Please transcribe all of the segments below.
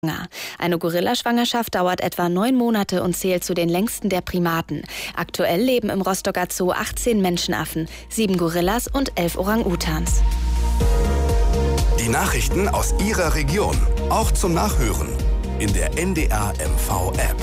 Eine Gorillaschwangerschaft dauert etwa 9 Monate und zählt zu den längsten der Primaten. Aktuell leben im Rostocker Zoo 18 Menschenaffen, 7 Gorillas und 11 Orang-Utans. Die Nachrichten aus Ihrer Region, auch zum Nachhören in der NDR MV-App.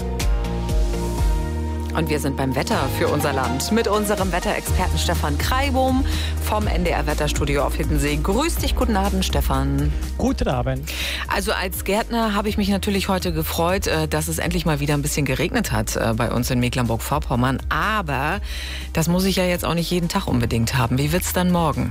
Und wir sind beim Wetter für unser Land mit unserem Wetterexperten Stefan Kreibohm vom NDR-Wetterstudio auf Hiddensee. Grüß dich, guten Abend, Stefan. Guten Abend. Also als Gärtner habe ich mich natürlich heute gefreut, dass es endlich mal wieder ein bisschen geregnet hat bei uns in Mecklenburg-Vorpommern. Aber das muss ich ja jetzt auch nicht jeden Tag unbedingt haben. Wie wird's dann morgen?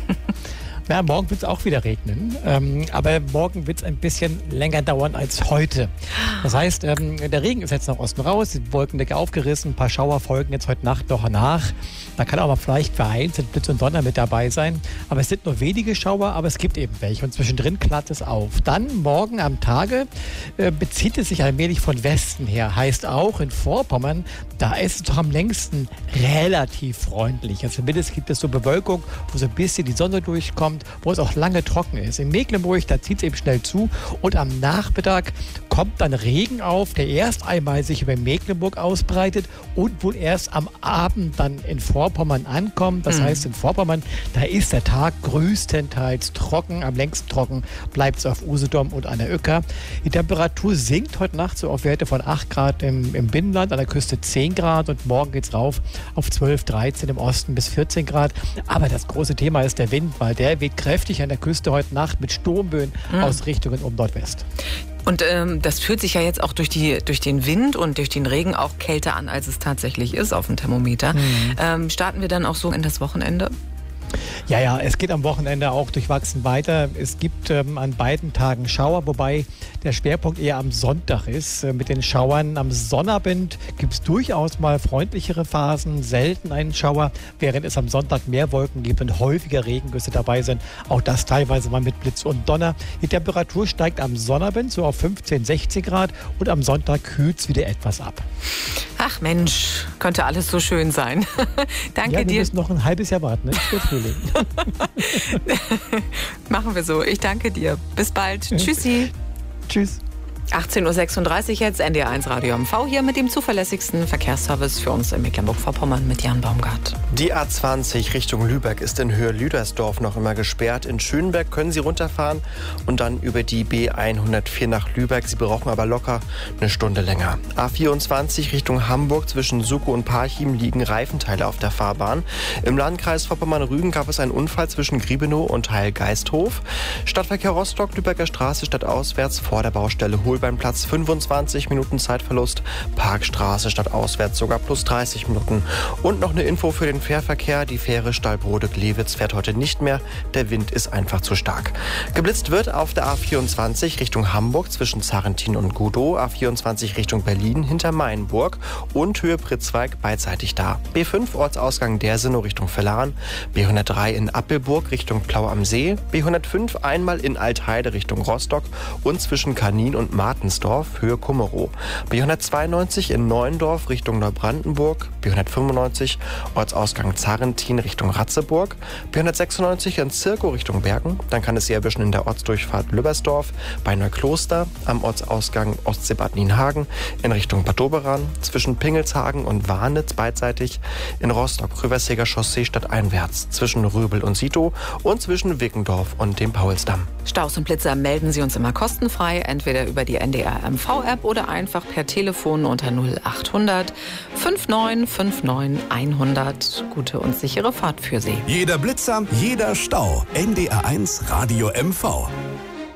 Ja, morgen wird es auch wieder regnen, aber morgen wird es ein bisschen länger dauern als heute. Das heißt, der Regen ist jetzt nach Osten raus, die Wolkendecke aufgerissen, ein paar Schauer folgen jetzt heute Nacht noch nach. Da kann auch mal vielleicht vereinzelt Blitz und Donner mit dabei sein, aber es sind nur wenige Schauer, aber es gibt eben welche und zwischendrin klart es auf. Dann morgen am Tage bezieht es sich allmählich von Westen her, heißt auch in Vorpommern, da ist es doch am längsten relativ freundlich. Also zumindest gibt es so Bewölkung, wo so ein bisschen die Sonne durchkommt, wo es auch lange trocken ist. In Mecklenburg, da zieht es eben schnell zu und am Nachmittag kommt dann Regen auf, der erst einmal sich über Mecklenburg ausbreitet und wohl erst am Abend dann in Vorpommern ankommt. Das heißt, in Vorpommern, da ist der Tag größtenteils trocken, am längsten trocken bleibt es auf Usedom und an der Uecker. Die Temperatur sinkt heute Nacht so auf Werte von 8 Grad im Binnenland, an der Küste 10 Grad und morgen geht es rauf auf 12, 13 im Osten bis 14 Grad. Aber das große Thema ist der Wind, weil der weht kräftig an der Küste heute Nacht mit Sturmböen aus Richtungen um Nordwest. Und das fühlt sich ja jetzt auch durch den Wind und durch den Regen auch kälter an, als es tatsächlich ist auf dem Thermometer. Starten wir dann auch so in das Wochenende? Ja, es geht am Wochenende auch durchwachsen weiter. Es gibt an beiden Tagen Schauer, wobei der Schwerpunkt eher am Sonntag ist. Mit den Schauern am Sonnabend gibt es durchaus mal freundlichere Phasen, selten einen Schauer, während es am Sonntag mehr Wolken gibt und häufiger Regengüsse dabei sind. Auch das teilweise mal mit Blitz und Donner. Die Temperatur steigt am Sonnabend so auf 15, 16 Grad und am Sonntag kühlt es wieder etwas ab. Ach Mensch, könnte alles so schön sein. Danke dir. Wir müssen noch ein halbes Jahr warten, ne? Machen wir so. Ich danke dir. Bis bald. Tschüssi. Tschüss. 18.36 Uhr jetzt, NDR1 Radio MV hier mit dem zuverlässigsten Verkehrsservice für uns in Mecklenburg-Vorpommern mit Jan Baumgart. Die A20 Richtung Lübeck ist in Höhe Lüdersdorf noch immer gesperrt. In Schönberg können Sie runterfahren und dann über die B104 nach Lübeck. Sie brauchen aber locker eine Stunde länger. A24 Richtung Hamburg zwischen Suckow und Parchim liegen Reifenteile auf der Fahrbahn. Im Landkreis Vorpommern-Rügen gab es einen Unfall zwischen Griebenow und Heil-Geisthof. Stadtverkehr Rostock, Lübecker Straße stadtauswärts vor der Baustelle Holbeinplatz 25 Minuten Zeitverlust, Parkstraße stadtauswärts sogar plus 30 Minuten. Und noch eine Info für den Fährverkehr. Die Fähre Stallbrode-Glewitz fährt heute nicht mehr. Der Wind ist einfach zu stark. Geblitzt wird auf der A24 Richtung Hamburg zwischen Zarrentin und Godow, A24 Richtung Berlin hinter Mainburg und Höhe Pritzwalk beidseitig da. B5 Ortsausgang Dersenow Richtung Villaren, B103 in Appelburg Richtung Plau am See, B105 einmal in Altheide Richtung Rostock und zwischen Kanin und Martensdorf, Höhe Kummerow. B192 in Neuendorf Richtung Neubrandenburg, B195 Ortsausgang Zarrentin Richtung Ratzeburg, B196 in Zirkow Richtung Bergen, dann kann es Sie erwischen in der Ortsdurchfahrt Lübbersdorf, bei Neukloster, am Ortsausgang Ostseebad Nienhagen, in Richtung Bad Doberan, zwischen Pingelshagen und Warnitz beidseitig, in Rostock Rüverseger Chaussee stadteinwärts, zwischen Röbel und Sitow und zwischen Wickendorf und dem Paulsdamm. Staus und Blitzer melden Sie uns immer kostenfrei, entweder über die NDR MV-App oder einfach per Telefon unter 0800 5959 100. Gute und sichere Fahrt für Sie. Jeder Blitzer, jeder Stau. NDR1 Radio MV.